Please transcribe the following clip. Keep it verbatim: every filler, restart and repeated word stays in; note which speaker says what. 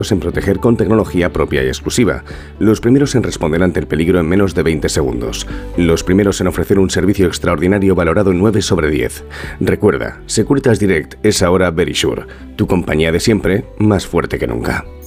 Speaker 1: en proteger con tecnología propia y exclusiva. Los primeros en responder ante el peligro en menos de veinte segundos. Los primeros en ofrecer un servicio extraordinario valorado en nueve sobre diez. Recuerda, Securitas Direct es ahora Verisure, tu compañía de siempre, más fuerte que nunca.